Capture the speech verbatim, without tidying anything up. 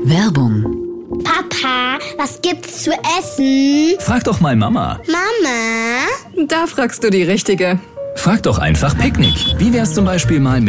Werbung. Papa, was gibt's zu essen? Frag doch mal Mama. Mama? Da fragst du die Richtige. Frag doch einfach Picknick. Wie wär's zum Beispiel mal mit